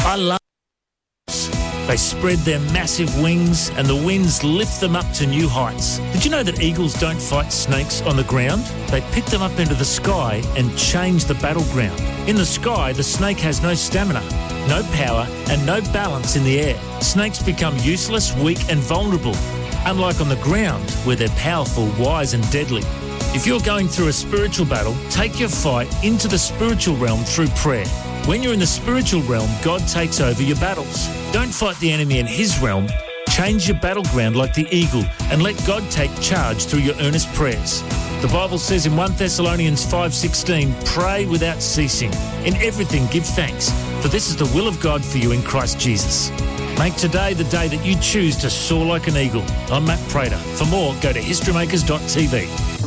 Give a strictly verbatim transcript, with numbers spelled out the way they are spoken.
I love They spread their massive wings and the winds lift them up to new heights. Did you know that eagles don't fight snakes on the ground? They pick them up into the sky and change the battleground. In the sky, the snake has no stamina, no power and no balance in the air. Snakes become useless, weak and vulnerable, unlike on the ground where they're powerful, wise and deadly. If you're going through a spiritual battle, take your fight into the spiritual realm through prayer. When you're in the spiritual realm, God takes over your battles. Don't fight the enemy in his realm. Change your battleground like the eagle and let God take charge through your earnest prayers. The Bible says in First Thessalonians five sixteen, pray without ceasing. In everything give thanks, for this is the will of God for you in Christ Jesus. Make today the day that you choose to soar like an eagle. I'm Matt Prater. For more, go to history makers dot t v.